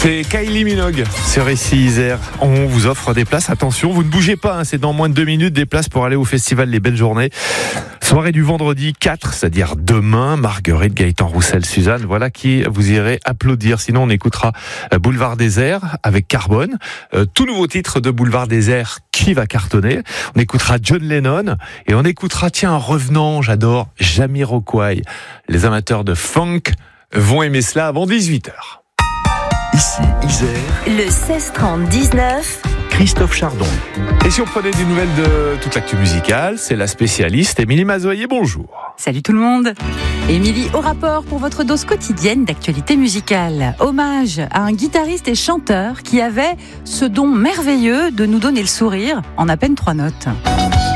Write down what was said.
C'est Kylie Minogue sur ici Isère. On vous offre des places. Attention, vous ne bougez pas, c'est dans moins de 2 minutes, des places pour aller au festival Les Belles Journées. Soirée du vendredi 4, c'est-à-dire demain. Marguerite, Gaëtan Roussel, Suzanne, voilà qui vous irez applaudir. Sinon, on écoutera Boulevard Désert avec Carbone. Tout nouveau titre de Boulevard Désert qui va cartonner. On écoutera John Lennon et on écoutera, tiens, un revenant, j'adore, Jamiroquai. Les amateurs de funk vont aimer cela avant 18h. Ici, Isère. Le 16-30-19. Christophe Chardon. Et si on prenait des nouvelles de toute l'actu musicale, c'est la spécialiste Émilie Mazoyer, bonjour. Salut tout le monde. Émilie au rapport pour votre dose quotidienne d'actualité musicale. Hommage à un guitariste et chanteur qui avait ce don merveilleux de nous donner le sourire en à peine 3 notes.